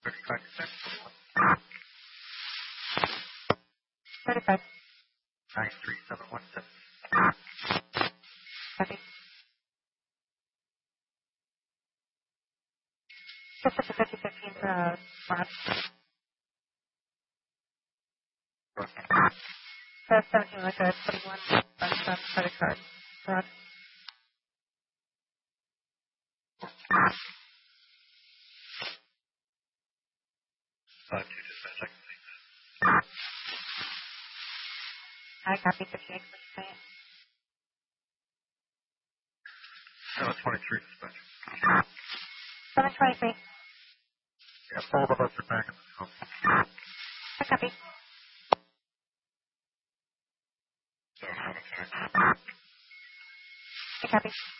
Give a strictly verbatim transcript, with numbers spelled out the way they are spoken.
thirty-five. nine three seven one seven. Copy. Just at the fifty fifteen uh, spot. So seventeen like a twenty-one on some credit card. Correct. Five two dispatch. I copy fifty-eight percent. No, twenty-three dispatch. seven twenty-three. Yeah, both of us are back in the house. I copy. So, how much time? I copy.